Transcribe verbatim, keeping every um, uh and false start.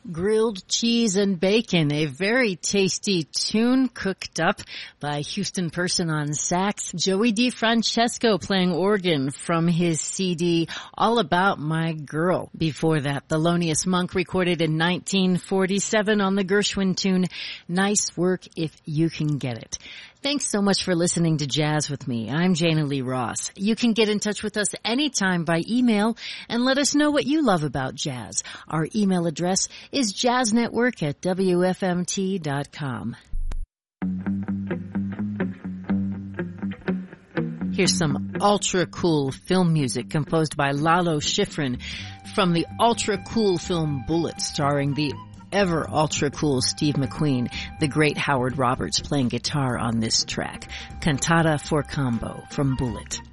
Grilled Cheese and Bacon, a very tasty tune cooked up by Houston Person on sax. Joey DeFrancesco playing organ from his C D All About My Girl. Before that, Thelonious Monk recorded in nineteen forty-seven on the Gershwin tune, Nice Work If You Can Get It. Thanks so much for listening to Jazz with me. I'm Jana Lee Ross. You can get in touch with us anytime by email and let us know what you love about jazz. Our email address is jazznetwork at w f m t dot com. Here's some ultra cool film music composed by Lalo Schifrin from the ultra cool film Bullitt, starring the ever ultra cool Steve McQueen, the great Howard Roberts playing guitar on this track. Cantata for Combo from Bullitt.